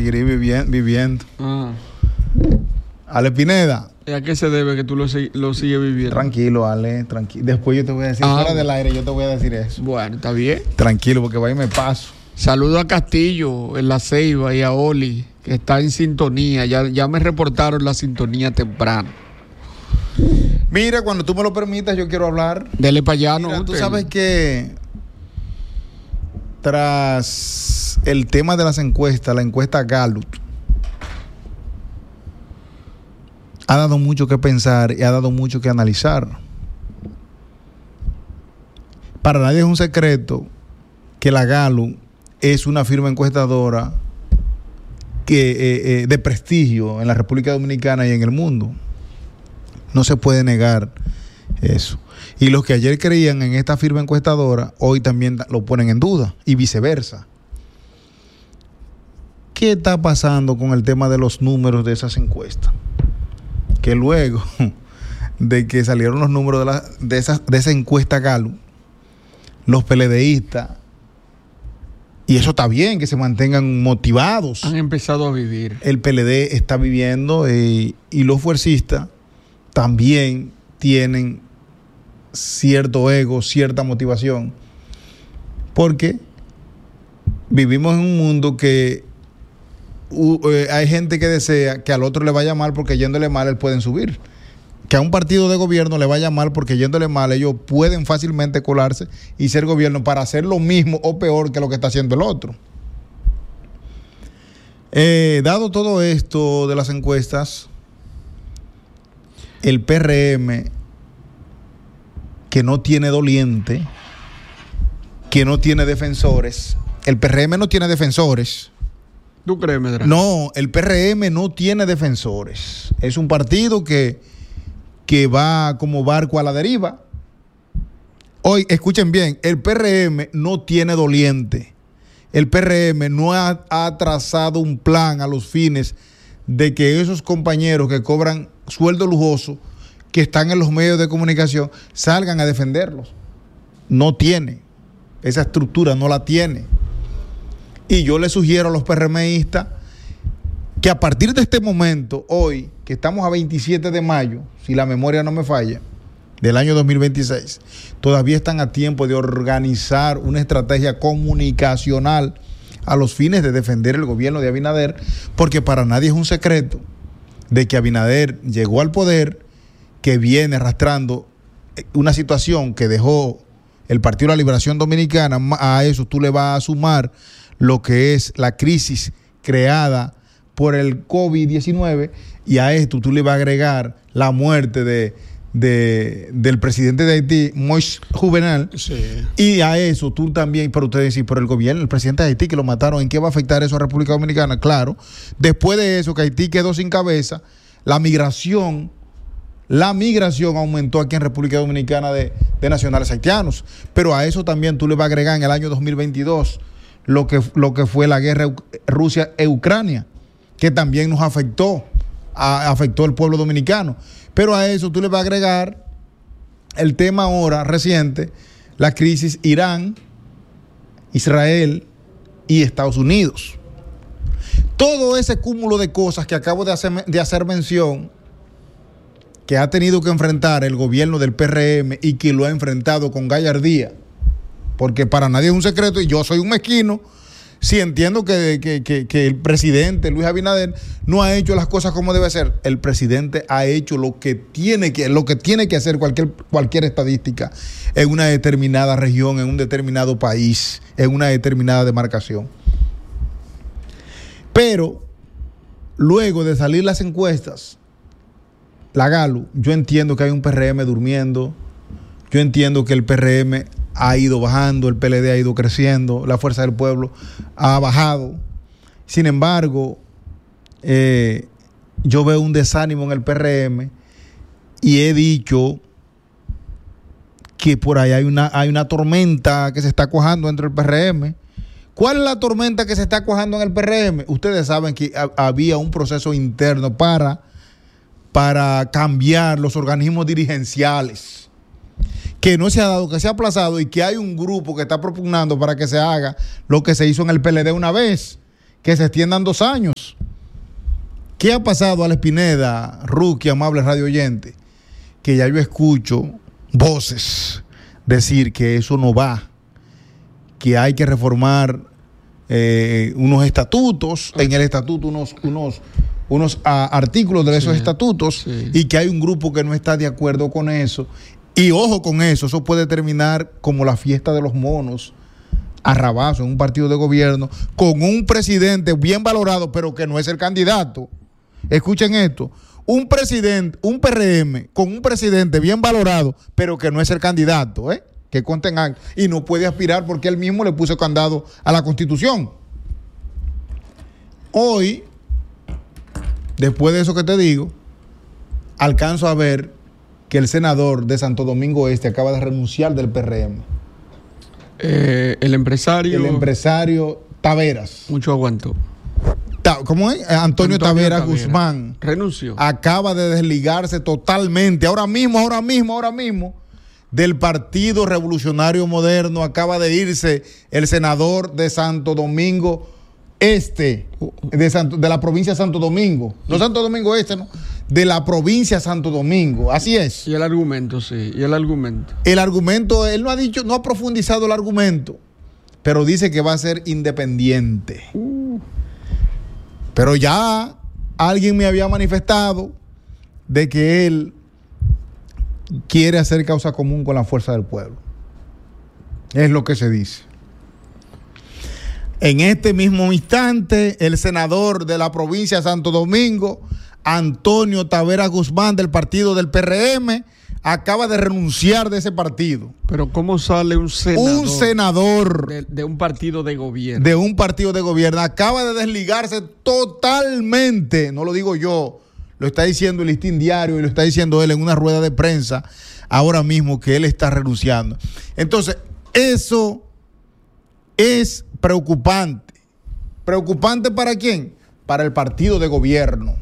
seguiré viviendo. Ale Pineda. ¿Y a qué se debe que tú lo sigues viviendo? Tranquilo, Ale, tranquilo. Después yo te voy a decir, fuera del aire, yo te voy a decir eso. Bueno, está bien. Tranquilo, porque va y me paso. Saludo a Castillo en La Ceiba y a Oli, que está en sintonía. Ya me reportaron la sintonía temprano. Mira, cuando tú me lo permitas, yo quiero hablar. Dele para allá, Mira, ¿no? Tú sabes que tras el tema de las encuestas, la encuesta Gallup, ha dado mucho que pensar y ha dado mucho que analizar. Para nadie es un secreto que la Gallup es una firma encuestadora de prestigio en la República Dominicana y en el mundo. No se puede negar eso. Y los que ayer creían en esta firma encuestadora, hoy también lo ponen en duda y viceversa. ¿Qué está pasando con el tema de los números de esas encuestas? Que luego de que salieron los números de esa encuesta Gallup, los PLDistas, y eso está bien, que se mantengan motivados. Han empezado a vivir. El PLD está viviendo y los fuercistas también tienen cierto ego, cierta motivación, porque vivimos en un mundo que hay gente que desea que al otro le vaya mal porque yéndole mal él pueden subir, que a un partido de gobierno le vaya mal porque yéndole mal ellos pueden fácilmente colarse y ser gobierno para hacer lo mismo o peor que lo que está haciendo el otro. Dado todo esto de las encuestas, el PRM, que no tiene doliente, que no tiene defensores, el PRM no tiene defensores. ¿Tú crees, Medrano? No, el PRM no tiene defensores. Es un partido que va como barco a la deriva. Hoy, escuchen bien, el PRM no tiene doliente. El PRM no ha trazado un plan a los fines de que esos compañeros que cobran sueldo lujoso, que están en los medios de comunicación, salgan a defenderlos. No tiene. Esa estructura no la tiene. Y yo le sugiero a los PRMistas que a partir de este momento, hoy, que estamos a 27 de mayo, si la memoria no me falla, del año 2026, todavía están a tiempo de organizar una estrategia comunicacional a los fines de defender el gobierno de Abinader, porque para nadie es un secreto de que Abinader llegó al poder, que viene arrastrando una situación que dejó el Partido de la Liberación Dominicana. A eso tú le vas a sumar lo que es la crisis creada por el COVID-19, y a esto tú le vas a agregar la muerte del presidente de Haití, Moïse Juvenal, sí. Y a eso tú también, pero ustedes decís, por el gobierno, el presidente de Haití que lo mataron, ¿en qué va a afectar eso a República Dominicana? Claro, después de eso, que Haití quedó sin cabeza, la migración aumentó aquí en República Dominicana de nacionales haitianos, pero a eso también tú le vas a agregar en el año 2022 lo que fue la guerra Rusia e Ucrania, que también nos afectó al pueblo dominicano. Pero a eso tú le vas a agregar el tema ahora reciente, la crisis Irán, Israel y Estados Unidos. Todo ese cúmulo de cosas que acabo de hacer mención, que ha tenido que enfrentar el gobierno del PRM y que lo ha enfrentado con gallardía, porque para nadie es un secreto, y yo soy un mezquino si entiendo que el presidente Luis Abinader no ha hecho las cosas como debe ser. El presidente ha hecho lo que tiene que hacer cualquier estadística en una determinada región, en un determinado país, en una determinada demarcación. Pero luego de salir las encuestas, la Gallup, yo entiendo que hay un PRM durmiendo, yo entiendo que el PRM ha ido bajando, el PLD ha ido creciendo, la Fuerza del Pueblo ha bajado. Sin embargo, yo veo un desánimo en el PRM y he dicho que por ahí hay una tormenta que se está cuajando dentro del PRM. ¿Cuál es la tormenta que se está cuajando en el PRM? Ustedes saben que había un proceso interno para cambiar los organismos dirigenciales, que no se ha dado, que se ha aplazado, y que hay un grupo que está propugnando para que se haga lo que se hizo en el PLD una vez, que se extiendan 2 años. ¿Qué ha pasado, Alex Pineda, Rookie, amable radio oyente? Que ya yo escucho voces decir que eso no va, que hay que reformar unos estatutos, en el estatuto unos artículos de esos estatutos, y que hay un grupo que no está de acuerdo con eso. Y ojo con eso, eso puede terminar como la fiesta de los monos, a rabazo en un partido de gobierno, con un presidente bien valorado, pero que no es el candidato. Escuchen esto, un presidente, un PRM con un presidente bien valorado, pero que no es el candidato, que conten algo, y no puede aspirar porque él mismo le puso candado a la Constitución. Hoy, después de eso que te digo, alcanzo a ver que el senador de Santo Domingo Este acaba de renunciar del PRM. El empresario Taveras. Mucho aguantó. ¿Cómo es? Antonio Taveras Guzmán. Renunció. Acaba de desligarse totalmente. Ahora mismo, del Partido Revolucionario Moderno. Acaba de irse el senador de Santo Domingo Este, de la provincia de Santo Domingo. No Santo Domingo Este, no. De la provincia de Santo Domingo. Así es. Y el argumento, sí. Y el argumento. El argumento, él no ha dicho, no ha profundizado el argumento, pero dice que va a ser independiente. Pero ya alguien me había manifestado de que él quiere hacer causa común con la fuerza del pueblo. Es lo que se dice. En este mismo instante, el senador de la provincia de Santo Domingo, Antonio Taveras Guzmán, del partido del PRM, acaba de renunciar de ese partido. Pero ¿cómo sale un senador? Un senador de un partido de gobierno. De un partido de gobierno. Acaba de desligarse totalmente. No lo digo yo. Lo está diciendo el Listín Diario y lo está diciendo él en una rueda de prensa ahora mismo, que él está renunciando. Entonces, eso es preocupante. ¿Preocupante para quién? Para el partido de gobierno.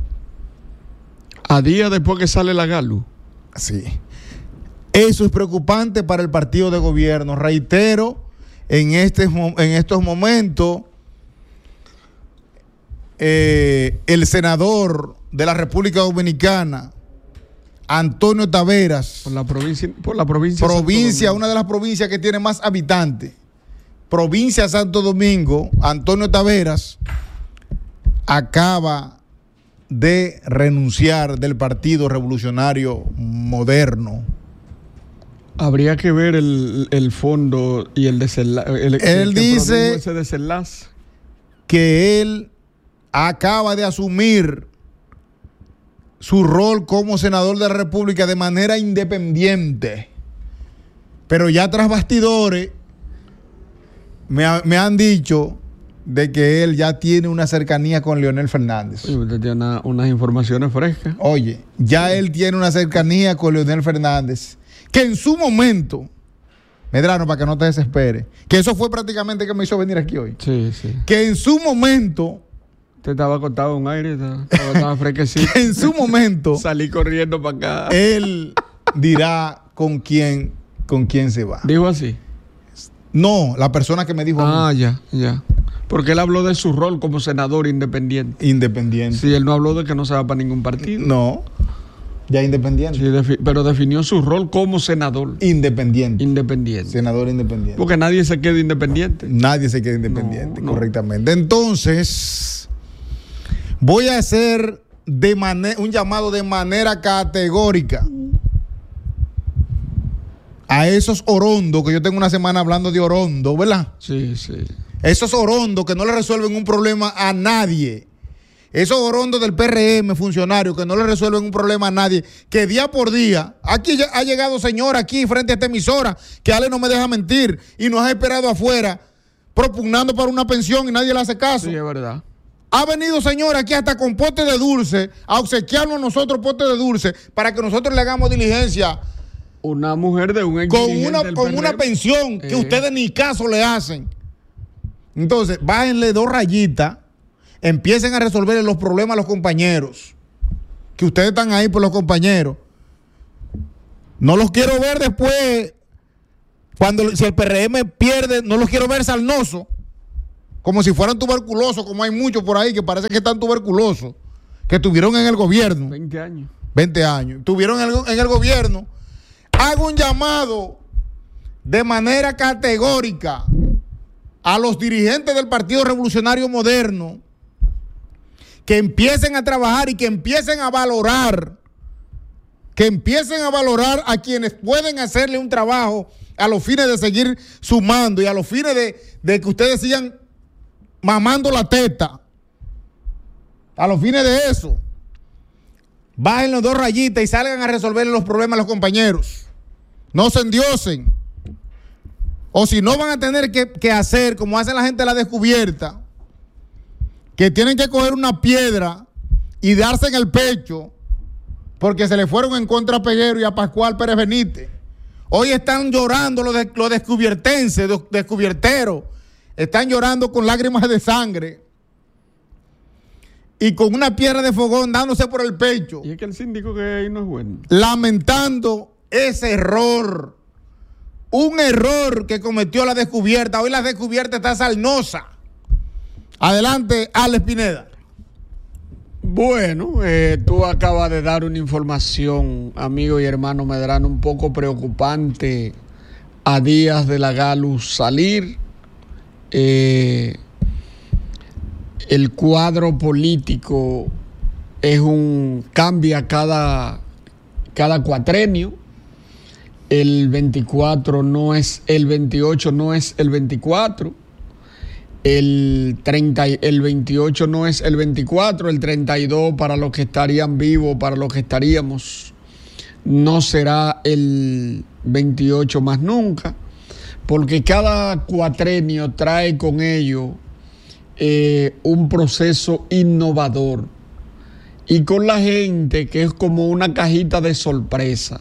A día después que sale la Galu. Sí. Eso es preocupante para el partido de gobierno. Reitero, en estos momentos, el senador de la República Dominicana, Antonio Taveras, por la provincia, una de las provincias que tiene más habitantes, provincia de Santo Domingo, Antonio Taveras acaba de renunciar del Partido Revolucionario Moderno. Habría que ver el fondo y el desenlace. Él dice ese desenlace, que él acaba de asumir su rol como senador de la República de manera independiente. Pero ya tras bastidores me han dicho de que él ya tiene una cercanía con Leonel Fernández. Oye, usted tiene unas informaciones frescas. Oye, ya él tiene una cercanía con Leonel Fernández, que en su momento, Medrano, para que no te desesperes, que eso fue prácticamente que me hizo venir aquí hoy. Sí, sí. Que en su momento... Usted estaba acostado en un aire, estaba fresquecito. Que en su momento... Salí corriendo para acá. Él dirá con quién se va. ¿Dijo así? No, la persona que me dijo. Ya. Porque él habló de su rol como senador independiente. Independiente. Sí, él no habló de que no se va para ningún partido. No, ya independiente. Sí, pero definió su rol como senador. Independiente. Senador independiente. Porque nadie se queda independiente. Nadie se queda independiente, no. Correctamente. Entonces, voy a hacer un llamado de manera categórica a esos orondos, que yo tengo una semana hablando de orondo, ¿verdad? Sí. Esos orondos que no le resuelven un problema a nadie. Esos orondos del PRM, funcionarios, que no le resuelven un problema a nadie, que día por día, aquí ha llegado señora aquí frente a esta emisora, que Ale no me deja mentir, y nos ha esperado afuera, propugnando para una pensión y nadie le hace caso. Sí, es verdad. Ha venido señora aquí hasta con pote de dulce, a obsequiarnos a nosotros pote de dulce, para que nosotros le hagamos diligencia. Una mujer de un ex con una pensión que ustedes ni caso le hacen. Entonces, bájenle 2 rayitas, empiecen a resolver los problemas a los compañeros, que ustedes están ahí por los compañeros. No los quiero ver después, si el PRM pierde, no los quiero ver sarnosos. como si fueran tuberculosos, como hay muchos por ahí que parece que están tuberculosos, que estuvieron en el gobierno. 20 años. 20 años. Estuvieron en el gobierno. Hago un llamado de manera categórica a los dirigentes del Partido Revolucionario Moderno que empiecen a trabajar y que empiecen a valorar a quienes pueden hacerle un trabajo a los fines de seguir sumando y a los fines de que ustedes sigan mamando la teta. A los fines de eso. Bajen los 2 rayitas y salgan a resolver los problemas a los compañeros. No se endiosen. O si no, van a tener que hacer como hace la gente de la descubierta, que tienen que coger una piedra y darse en el pecho porque se le fueron en contra a Peguero y a Pascual Pérez Benítez. Hoy están llorando los descubiertenses, los descubierteros. Están llorando con lágrimas de sangre y con una piedra de fogón dándose por el pecho. Y es que el síndico que ahí no es bueno. Lamentando ese error. Un error que cometió la descubierta. Hoy la descubierta está sarnosa. Adelante, Alex Pineda. Bueno, tú acabas de dar una información, amigo y hermano Medrano, un poco preocupante a días de la Galus salir. El cuadro político cambia cada cuatrenio. El 24 no es el 28, no es el 24. El 28 no es el 24, el 32 para los que estarían vivos, para los que estaríamos, no será el 28 más nunca, porque cada cuatrenio trae con ello un proceso innovador y con la gente que es como una cajita de sorpresa.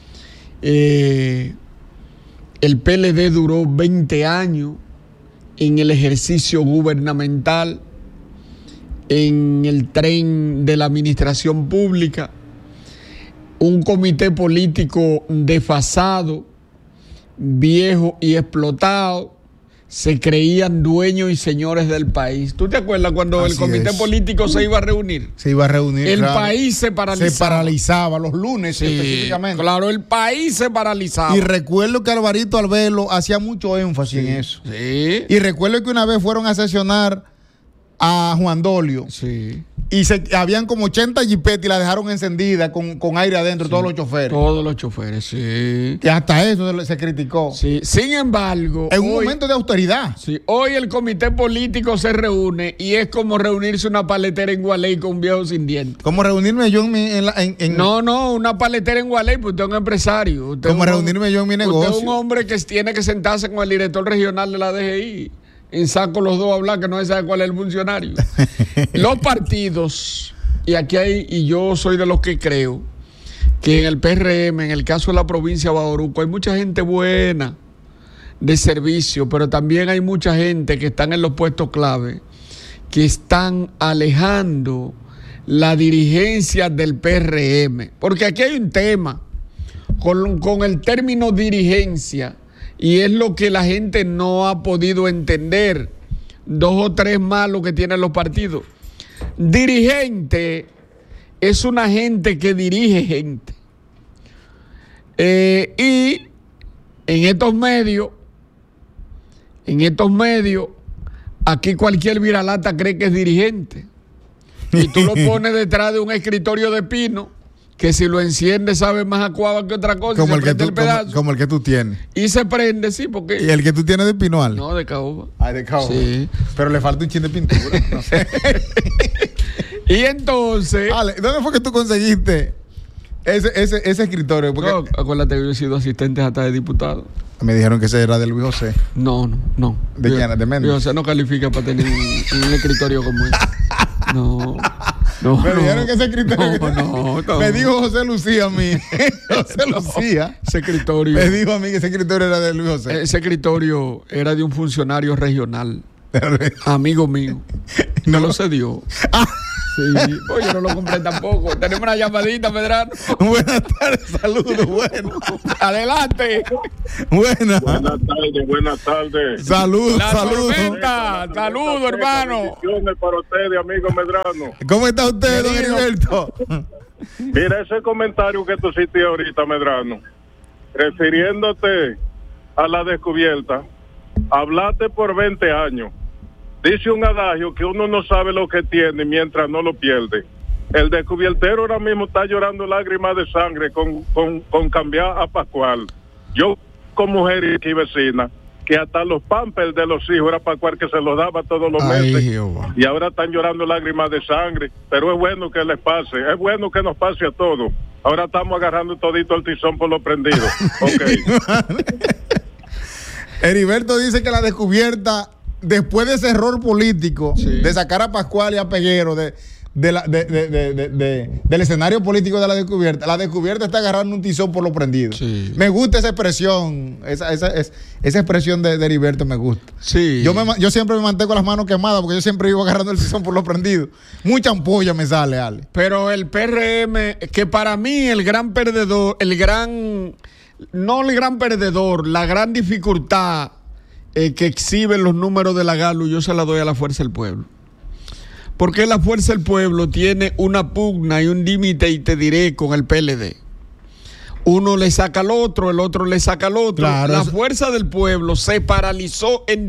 El PLD duró 20 años en el ejercicio gubernamental, en el tren de la administración pública, un comité político desfasado, viejo y explotado, se creían dueños y señores del país. ¿Tú te acuerdas cuando el comité político se iba a reunir? Se iba a reunir. El país se paralizaba. Se paralizaba los lunes, sí, específicamente. Claro, el país se paralizaba. Y recuerdo que Alvarito Albelo hacía mucho énfasis en eso. Sí. Y recuerdo que una vez fueron a sesionar a Juan Dolio. Sí. Y habían como 80 jipetas y la dejaron encendida con aire adentro, sí, todos los choferes. Todos los choferes, sí. Y hasta eso se criticó. Sí. Sin embargo, en un momento de austeridad. Sí. Hoy el comité político se reúne y es como reunirse una paletera en Gualey con un viejo sin dientes. Como reunirme yo en No, una paletera en Gualey, pues usted es un empresario. Usted como reunirme yo en mi negocio. Usted es un hombre que tiene que sentarse con el director regional de la DGI. En saco los dos a hablar, que no se sabe cuál es el funcionario. Los partidos, y yo soy de los que creo que en el PRM, en el caso de la provincia de Bauruco, hay mucha gente buena de servicio, pero también hay mucha gente que están en los puestos clave, que están alejando la dirigencia del PRM. Porque aquí hay un tema con el término dirigencia. Y es lo que la gente no ha podido entender. 2 o 3 malos que tienen los partidos. Dirigente es una gente que dirige gente. Y en estos medios, aquí cualquier viralata cree que es dirigente. Y tú lo pones detrás de un escritorio de pino, que si lo enciende sabe más a cuava que otra cosa. Como el que tú tienes. Y se prende, sí, porque... ¿Y el que tú tienes de pinoal? No, de caoba. Ah, de caoba. Sí. Pero le falta un chin de pintura. No sé. Y entonces... Ale, ¿dónde fue que tú conseguiste ese escritorio? Porque... No, acuérdate que yo he sido asistente hasta de diputado. Me dijeron que ese era de Luis José. No. ¿De quién? ¿De Méndez? Luis José no califica para tener un escritorio como ese. No. Me dijeron que ese escritorio. No. Me dijo José Lucía a mí. José Lucía. Ese escritorio. Me dijo a mí que ese escritorio era de Luis José. Ese escritorio era de un funcionario regional. Amigo mío. No lo cedió. Sí, pues yo no lo compré tampoco. Tenemos una llamadita, Medrano. Buenas tardes, saludos, bueno. Adelante. Buenas. Buenas tardes. Saludos, La saludos. tormenta, saludos, hermano. Bendiciones para ustedes, amigo Medrano. ¿Cómo está usted, don Heriberto? Mira ese comentario que tú hiciste ahorita, Medrano, refiriéndote a la descubierta. Hablaste por 20 años. Dice un adagio que uno no sabe lo que tiene mientras no lo pierde. El descubiertero ahora mismo está llorando lágrimas de sangre con cambiar a Pascual. Yo, como mujer y vecina, que hasta los pampers de los hijos era Pascual que se los daba todos los meses. Jehová. Y ahora están llorando lágrimas de sangre. Pero es bueno que les pase. Es bueno que nos pase a todos. Ahora estamos agarrando todito el tizón por lo prendido. Ok. Heriberto dice que la descubierta, después de ese error político, sí, de sacar a Pascual y a Peguero del escenario político de la descubierta está agarrando un tizón por lo prendido. Sí. Me gusta esa expresión, esa expresión de Heriberto me gusta. Sí. Yo siempre me mantengo las manos quemadas porque yo siempre vivo agarrando el tizón por lo prendido. Mucha ampolla me sale, Ale. Pero el PRM, que para mí el gran perdedor, la gran dificultad que exhiben los números de la Galo, yo se la doy a la Fuerza del Pueblo. Porque la Fuerza del Pueblo tiene una pugna y un límite, y te diré, con el PLD. Uno le saca al otro, el otro le saca al otro. Claro, la Fuerza del Pueblo se paralizó en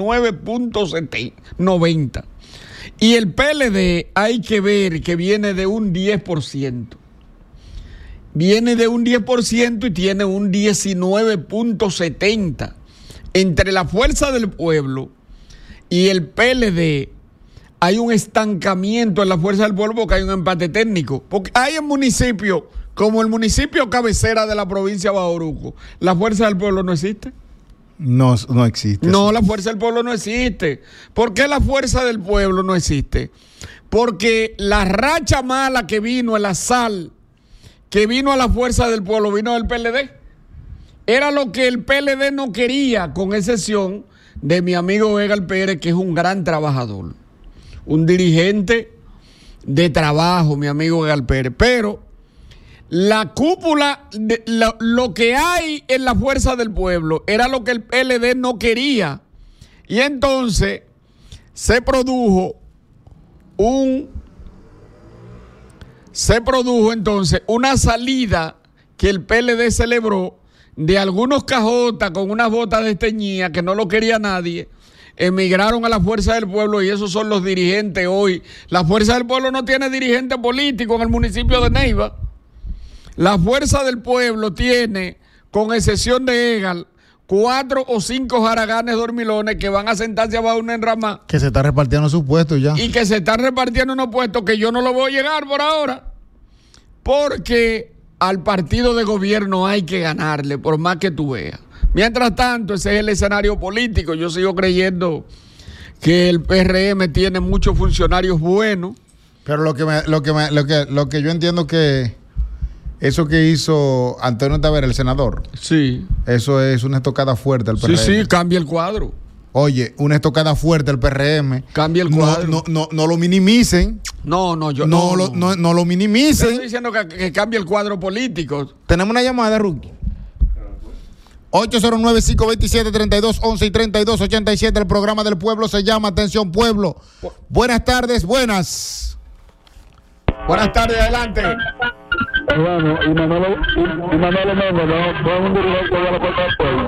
19.90. Y el PLD hay que ver que viene de un 10%. Viene de un 10% y tiene un 19.70. Entre la Fuerza del Pueblo y el PLD hay un estancamiento en la Fuerza del Pueblo porque hay un empate técnico. Porque hay en municipios, como el municipio cabecera de la provincia de Bauruco, la Fuerza del Pueblo no existe. No existe. No, la Fuerza del Pueblo no existe. ¿Por qué la Fuerza del Pueblo no existe? Porque la racha mala que vino, el asal que vino a la Fuerza del Pueblo, vino del PLD. Era lo que el PLD no quería, con excepción de mi amigo Egal Pérez, que es un gran trabajador, un dirigente de trabajo, mi amigo Egal Pérez. Pero la cúpula, lo que hay en la Fuerza del Pueblo, era lo que el PLD no quería. Y entonces se produjo entonces una salida que el PLD celebró de algunos cajotas con unas botas desteñidas que no lo quería nadie. Emigraron a la Fuerza del Pueblo y esos son los dirigentes hoy. La Fuerza del Pueblo no tiene dirigente político en el municipio de Neiva. La Fuerza del Pueblo tiene, con excepción de Egal, 4 o 5 jaraganes dormilones que van a sentarse abajo de una enramada. Que se está repartiendo sus puestos ya. Y que se están repartiendo unos puestos que yo no lo voy a llegar por ahora. Porque al partido de gobierno hay que ganarle, por más que tú veas. Mientras tanto, ese es el escenario político. Yo sigo creyendo que el PRM tiene muchos funcionarios buenos. Pero lo que yo entiendo que eso que hizo Antonio Tavera, el senador, sí, eso es una estocada fuerte al PRM. Sí, cambia el cuadro. Oye, una estocada fuerte al PRM. Cambia el cuadro. No lo minimicen. No lo minimicen. Estoy diciendo que cambie el cuadro político. Tenemos una llamada, Rookie. 809-527-3211 y 3287. El programa del pueblo se llama Atención Pueblo. Buenas tardes, buenas. Buenas tardes, adelante. Bueno, y Manolo Mengo, no es un dirigente de la Fuerza del Pueblo.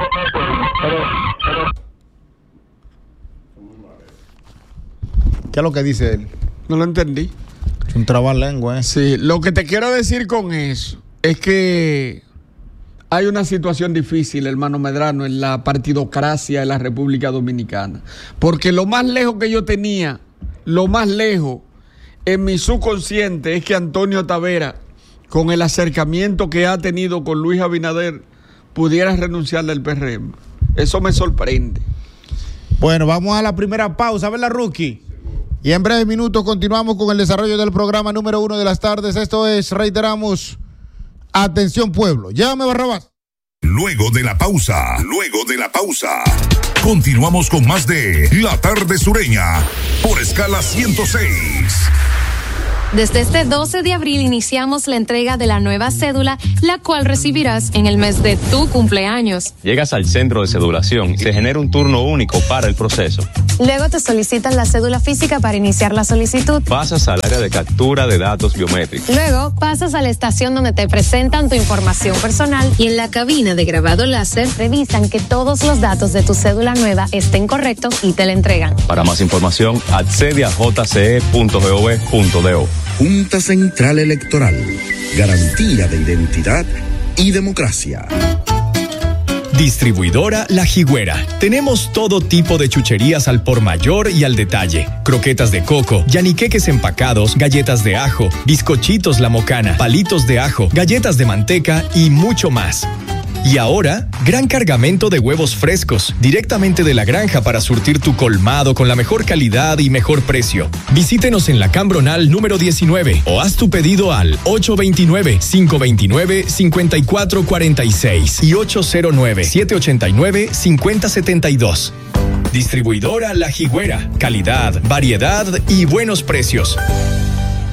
¿Qué es lo que dice él? No lo entendí. Es un trabalengua, ¿eh? Sí, lo que te quiero decir con eso es que hay una situación difícil, hermano Medrano, en la partidocracia de la República Dominicana. Porque lo más lejos que yo tenía, lo más lejos en mi subconsciente es que Antonio Tavera, con el acercamiento que ha tenido con Luis Abinader, pudiera renunciar del PRM. Eso me sorprende. Bueno, vamos a la primera pausa, ¿verdad, Rookie? Y en breves minutos continuamos con el desarrollo del programa número 1 de las tardes. Esto es, reiteramos, Atención Pueblo. Llámame, Barrabás. Luego de la pausa, continuamos con más de La Tarde Sureña por Escala 106. Desde este 12 de abril iniciamos la entrega de la nueva cédula, la cual recibirás en el mes de tu cumpleaños. Llegas al centro de cedulación y se genera un turno único para el proceso. Luego te solicitan la cédula física para iniciar la solicitud. Pasas al área de captura de datos biométricos. Luego pasas a la estación donde te presentan tu información personal y en la cabina de grabado láser revisan que todos los datos de tu cédula nueva estén correctos y te la entregan. Para más información, accede a jce.gov.do. Junta Central Electoral, garantía de identidad y democracia. Distribuidora La Jigüera. Tenemos todo tipo de chucherías al por mayor y al detalle. Croquetas de coco, yaniqueques empacados, galletas de ajo, bizcochitos La Mocana, palitos de ajo, galletas de manteca y mucho más. Y ahora, gran cargamento de huevos frescos, directamente de la granja para surtir tu colmado con la mejor calidad y mejor precio. Visítenos en la Cambronal número 19 o haz tu pedido al 829-529-5446 y 809-789-5072. Distribuidora La Jigüera. Calidad, variedad y buenos precios.